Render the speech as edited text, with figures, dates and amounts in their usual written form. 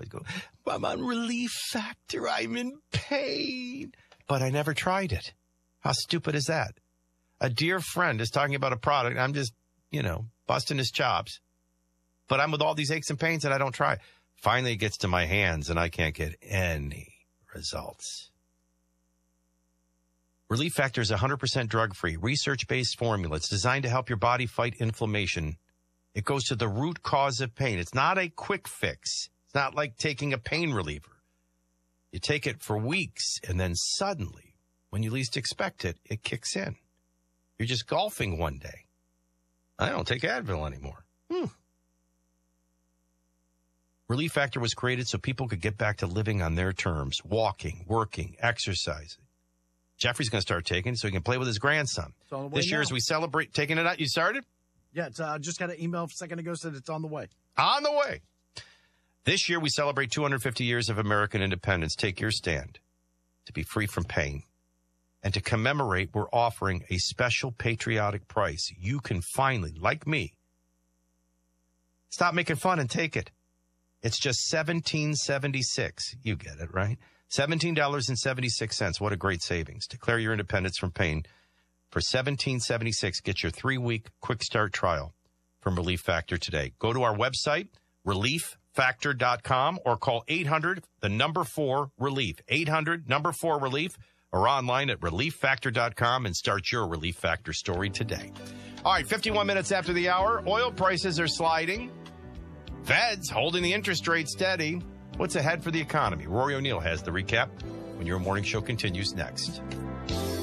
go, I'm on Relief Factor. I'm in pain. But I never tried it. How stupid is that? A dear friend is talking about a product. I'm just, busting his chops. But I'm with all these aches and pains and I don't try. Finally, it gets to my hands and I can't get any results. Relief Factor is 100% drug-free, research-based formula. It's designed to help your body fight inflammation. It goes to the root cause of pain. It's not a quick fix. It's not like taking a pain reliever. You take it for weeks, and then suddenly, when you least expect it, it kicks in. You're just golfing one day. I don't take Advil anymore. Relief Factor was created so people could get back to living on their terms, walking, working, exercising. Jeffrey's going to start taking it so he can play with his grandson. This year, as we celebrate taking it out, you started? Yeah, it's, just got an email a second ago said it's on the way. On the way. This year, we celebrate 250 years of American independence. Take your stand to be free from pain. And to commemorate, we're offering a special patriotic price. You can finally, like me, stop making fun and take it. It's just $17.76. You get it, right? $17.76. What a great savings. Declare your independence from pain. For $17.76, get your 3-week quick start trial from Relief Factor today. Go to our website, relieffactor.com, or call 800-4-RELIEF. 800-4-RELIEF, or online at relieffactor.com and start your Relief Factor story today. All right, 51 minutes after the hour, oil prices are sliding. Fed's holding the interest rate steady. What's ahead for the economy? Rory O'Neill has the recap when your morning show continues next.